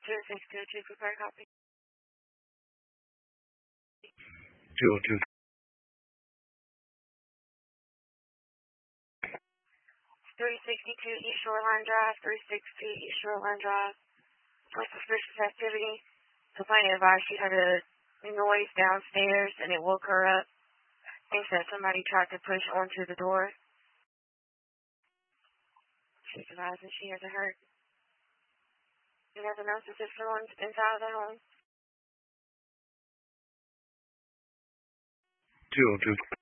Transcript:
262 prepare copy. 202. 362 East Shoreline Drive, 362 East Shoreline Drive. With suspicious activity. Complainant advised she heard a noise downstairs and it woke her up. Thinks that somebody tried to push onto the door. She's advised that she hasn't heard nothing else as if someone's inside of the home. 202.